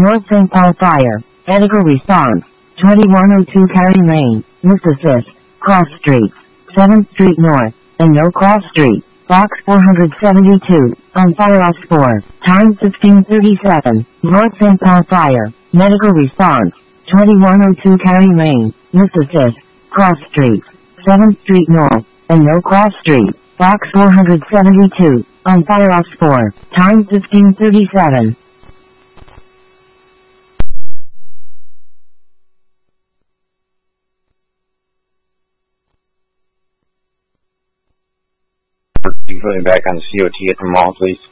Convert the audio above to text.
North St. Paul Fire. Medical response. 2102 Cary Lane, Mississippi. Cross Streets. 7th Street North, and No Cross Street. Box 472, on fire off 4, time 15:37, North St. Paul Fire, medical response, 2102 Cary Lane, Mississippi, Cross Streets, 7th Street North, and No Cross Street, Box 472, on fire off 4, time 15:37. Can you put me back on the COT at the mall, please?